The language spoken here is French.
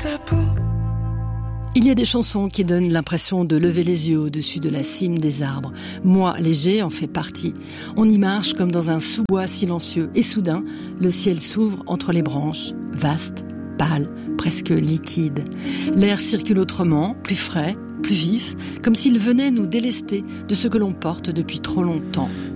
Il y a des chansons qui donnent l'impression de lever les yeux au-dessus de la cime des arbres. Moi, Léger, en fait partie. On y marche comme dans un sous-bois silencieux. Et soudain, le ciel s'ouvre entre les branches, vaste, pâle, presque liquide. L'air circule autrement, plus frais, plus vif, comme s'il venait nous délester de ce que l'on porte depuis trop longtemps.